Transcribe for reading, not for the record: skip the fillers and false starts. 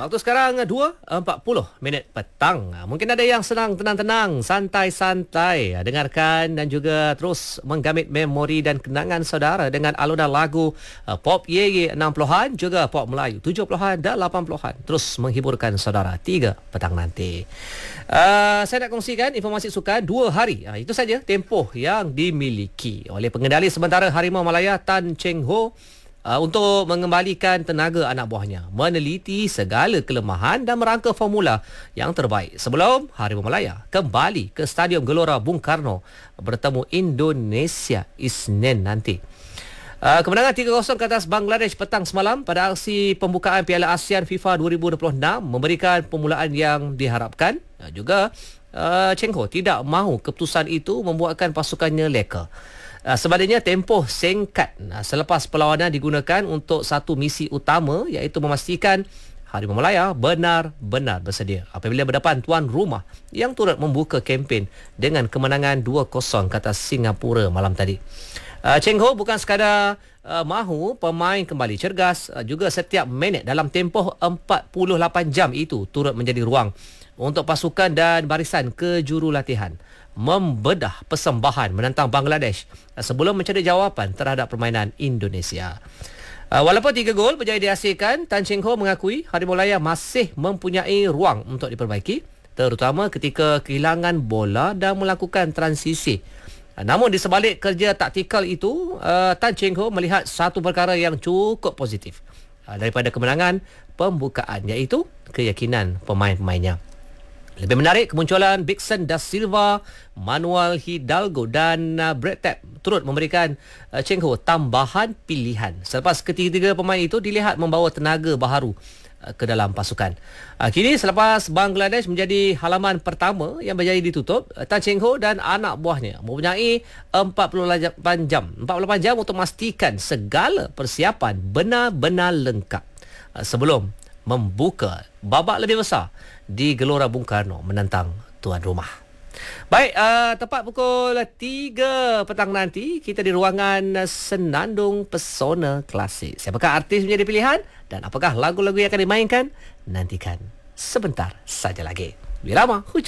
Waktu sekarang 2:40 petang. Mungkin ada yang senang tenang-tenang, santai-santai dengarkan dan juga terus menggamit memori dan kenangan saudara dengan alunan lagu pop ye 60-an juga pop Melayu 70-an dan 80-an. Terus menghiburkan saudara 3 petang nanti. Saya nak kongsikan informasi sukan 2 hari. Itu saja tempoh yang dimiliki oleh pengendali sementara Harimau Malaya Tan Cheng Ho untuk mengembalikan tenaga anak buahnya, meneliti segala kelemahan dan merangka formula yang terbaik sebelum Harimau Malaya kembali ke Stadium Gelora Bung Karno bertemu Indonesia Isnin nanti. Kemenangan 3-0 ke atas Bangladesh petang semalam pada aksi pembukaan Piala ASEAN FIFA 2026 memberikan permulaan yang diharapkan. Juga Cheng Ho tidak mahu keputusan itu membuatkan pasukannya leka. Sebaliknya tempoh singkat selepas perlawanan digunakan untuk satu misi utama, iaitu memastikan Harimau Malaya benar-benar bersedia apabila berdepan tuan rumah yang turut membuka kempen dengan kemenangan 2-0 ke atas Singapura malam tadi. Cheng Ho bukan sekadar mahu pemain kembali cergas, juga setiap minit dalam tempoh 48 jam itu turut menjadi ruang untuk pasukan dan barisan kejurulatihan membedah persembahan menentang Bangladesh sebelum mencari jawapan terhadap permainan Indonesia. Walaupun 3 gol berjaya dihasilkan, Tan Cheng Ho mengakui Harimau Malaya masih mempunyai ruang untuk diperbaiki, terutama ketika kehilangan bola dan melakukan transisi. Namun di sebalik kerja taktikal itu, Tan Cheng Ho melihat satu perkara yang cukup positif daripada kemenangan pembukaan, iaitu keyakinan pemain-pemainnya. Lebih menarik, kemunculan Bixson da Silva, Manuel Hidalgo dan Brett Tapp turut memberikan Cheng Ho tambahan pilihan selepas ketiga-tiga pemain itu dilihat membawa tenaga baharu ke dalam pasukan. Kini selepas Bangladesh menjadi halaman pertama yang berjaya ditutup, Tan Cheng Ho dan anak buahnya mempunyai 48 jam untuk memastikan segala persiapan benar-benar lengkap sebelum membuka babak lebih besar di Gelora Bung Karno menentang tuan rumah. Baik, tepat pukul 3 petang nanti kita di ruangan Senandung Pesona Klasik. Siapakah artis menjadi pilihan dan apakah lagu-lagu yang akan dimainkan? Nantikan sebentar saja lagi. Wirama